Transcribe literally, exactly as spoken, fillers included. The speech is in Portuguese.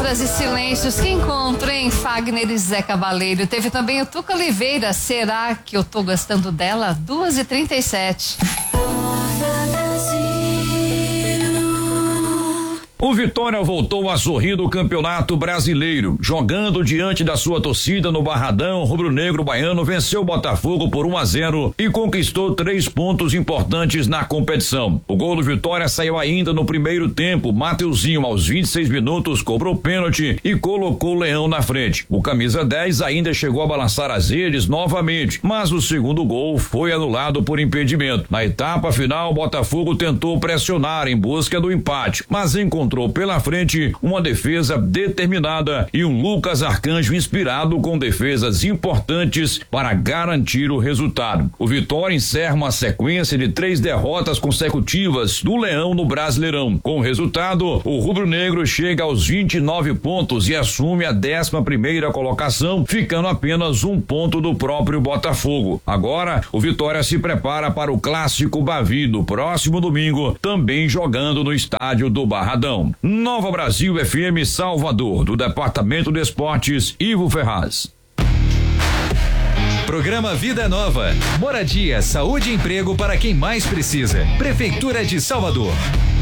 Horas e Silêncios que encontro em Fagner e Zé Cavaleiro. Teve também o Tuca Oliveira, Será que eu tô gostando dela? duas e trinta e sete. O Vitória voltou a sorrir do Campeonato Brasileiro. Jogando diante da sua torcida no Barradão, o rubro-negro baiano venceu o Botafogo por um a zero e conquistou três pontos importantes na competição. O gol do Vitória saiu ainda no primeiro tempo. Mateuzinho, aos vinte e seis minutos, cobrou pênalti e colocou o Leão na frente. O camisa dez ainda chegou a balançar as redes novamente, mas o segundo gol foi anulado por impedimento. Na etapa final, o Botafogo tentou pressionar em busca do empate, mas encontrou encontrou pela frente uma defesa determinada e um Lucas Arcanjo inspirado com defesas importantes para garantir o resultado. O Vitória encerra uma sequência de três derrotas consecutivas do Leão no Brasileirão. Com o resultado, o rubro-negro chega aos vinte e nove pontos e assume a décima primeira colocação, ficando apenas um ponto do próprio Botafogo. Agora, o Vitória se prepara para o Clássico Bavi no próximo domingo, também jogando no estádio do Barradão. Nova Brasil F M Salvador, do Departamento de Esportes, Ivo Ferraz. Programa Vida Nova. Moradia, saúde e emprego para quem mais precisa. Prefeitura de Salvador.